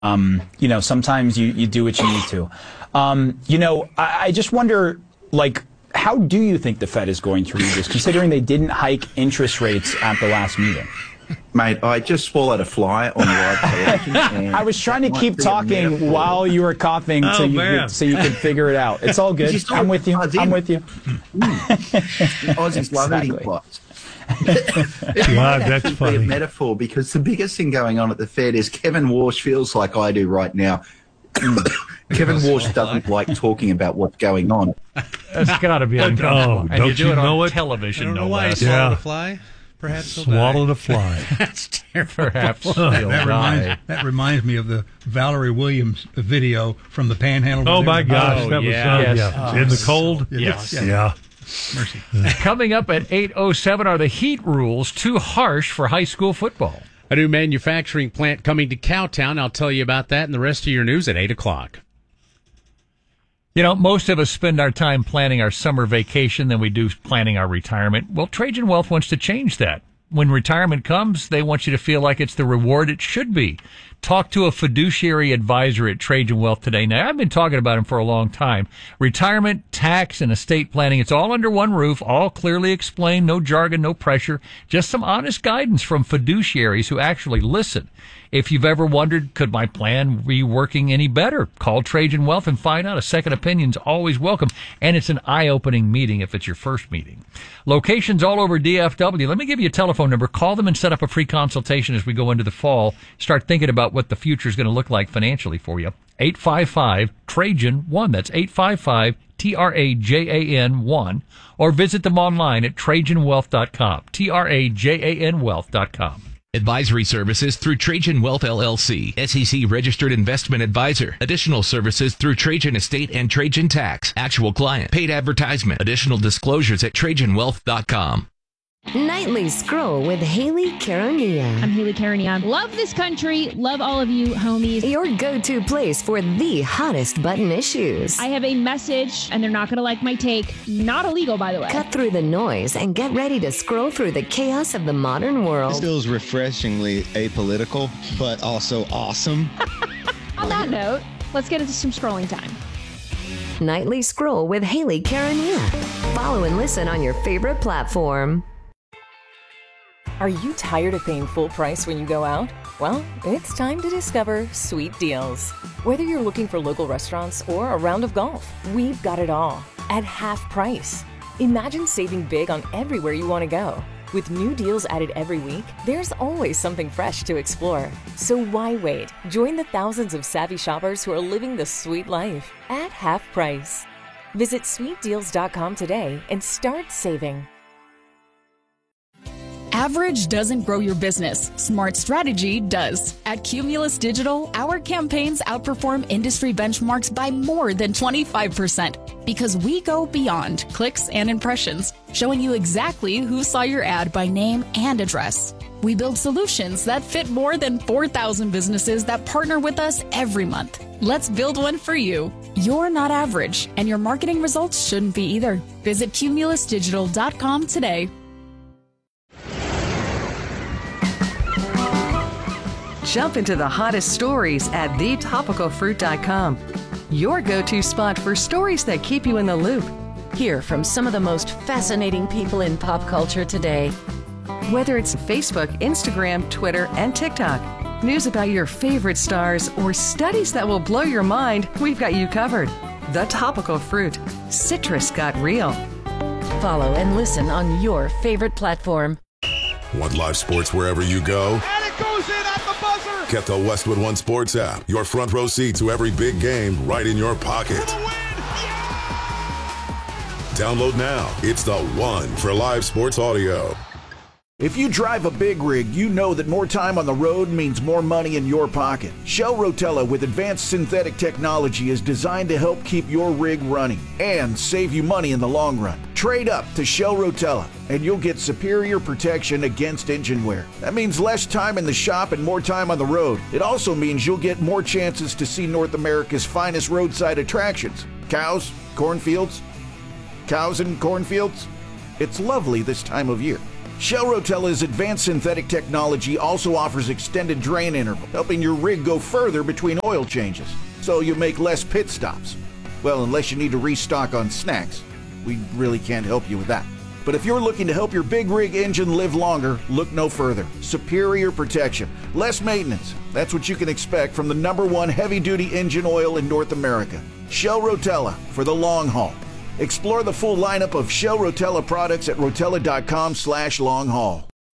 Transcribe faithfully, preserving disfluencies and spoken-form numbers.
Um, you know, sometimes you, you do what you need to. Um, you know, I, I just wonder, like, how do you think the Fed is going to read this, considering they didn't hike interest rates at the last meeting? Mate, I just swallowed a fly on live television. I was trying to keep talking while you were coughing oh, so, you could, so you could figure it out. It's all good. I'm with you. I'm with you. Aussies love eating flies. God, that's be funny. A metaphor, because the biggest thing going on at the Fed is Kevin Walsh feels like I do right now. Kevin Walsh doesn't like talking about what's going on. That's got to be uncomfortable. Oh, and don't you do you it know on it? television, I don't know no why less. he swallowed Yeah. a fly. Perhaps he'll Swallowed die. a fly. That's terrible. Perhaps he'll that, die. reminds, that reminds me of the Valerie Williams video from the Panhandle. Oh, my gosh. Oh, that was yeah. so, Yes. yeah. Oh, In the cold? Yes. Yeah. Yeah. Mercy. Coming up at eight oh seven, are the heat rules too harsh for high school football? A new manufacturing plant coming to Cowtown. I'll tell you about that and the rest of your news at eight o'clock. You know, most of us spend our time planning our summer vacation than we do planning our retirement. Well, Trajan Wealth wants to change that. When retirement comes, they want you to feel like it's the reward it should be. Talk to a fiduciary advisor at Trajan Wealth today. Now, I've been talking about him for a long time. Retirement, tax, and estate planning, it's all under one roof, all clearly explained, no jargon, no pressure, just some honest guidance from fiduciaries who actually listen. If you've ever wondered, could my plan be working any better? Call Trajan Wealth and find out. A second opinion's always welcome, and it's an eye-opening meeting if it's your first meeting. Locations all over D F W. Let me give you a telephone number. Call them and set up a free consultation as we go into the fall. Start thinking about what the future is going to look like financially for you. eight five five Trajan one. That's eight five five T R A J A N one. Or visit them online at Trajan Wealth dot com. T R A J A N Wealth dot com. Advisory services through Trajan Wealth L L C, S E C registered investment advisor. Additional services through Trajan Estate and Trajan Tax. Actual client. Paid advertisement. Additional disclosures at Trajan Wealth dot com. Nightly Scroll with Haley Karania. I'm Haley Karania. Love this country. Love all of you, homies. Your go-to place for the hottest button issues. I have a message, and they're not going to like my take. Not illegal, by the way. Cut through the noise and get ready to scroll through the chaos of the modern world. This feels refreshingly apolitical, but also awesome. On that note, let's get into some scrolling time. Nightly Scroll with Haley Karania. Follow and listen on your favorite platform. Are you tired of paying full price when you go out? Well, it's time to discover Sweet Deals. Whether you're looking for local restaurants or a round of golf, we've got it all at half price. Imagine saving big on everywhere you want to go. With new deals added every week, there's always something fresh to explore. So why wait? Join the thousands of savvy shoppers who are living the sweet life at half price. Visit sweet deals dot com today and start saving. Average doesn't grow your business. Smart strategy does. At Cumulus Digital, our campaigns outperform industry benchmarks by more than twenty-five percent because we go beyond clicks and impressions, showing you exactly who saw your ad by name and address. We build solutions that fit more than four thousand businesses that partner with us every month. Let's build one for you. You're not average, and your marketing results shouldn't be either. Visit cumulus digital dot com today. Jump into the hottest stories at the topical fruit dot com. Your go-to spot for stories that keep you in the loop. Hear from some of the most fascinating people in pop culture today. Whether it's Facebook, Instagram, Twitter, and TikTok, news about your favorite stars, or studies that will blow your mind, we've got you covered. The Topical Fruit. Citrus got real. Follow and listen on your favorite platform. Want live sports wherever you go? And it goes in at the buzzer! Get the Westwood One Sports app. Your front row seat to every big game right in your pocket. Download now. It's the one for live sports audio. If you drive a big rig, you know that more time on the road means more money in your pocket. Shell Rotella with advanced synthetic technology is designed to help keep your rig running and save you money in the long run. Trade up to Shell Rotella and you'll get superior protection against engine wear. That means less time in the shop and more time on the road. It also means you'll get more chances to see North America's finest roadside attractions. Cows, cornfields, cows and cornfields. It's lovely this time of year. Shell Rotella's advanced synthetic technology also offers extended drain interval, helping your rig go further between oil changes, so you make less pit stops. Well, unless you need to restock on snacks. We really can't help you with that. But if you're looking to help your big rig engine live longer, look no further. Superior protection, less maintenance. That's what you can expect from the number one heavy-duty engine oil in North America. Shell Rotella, for the long haul. Explore the full lineup of Shell Rotella products at rotella.com slash long haul.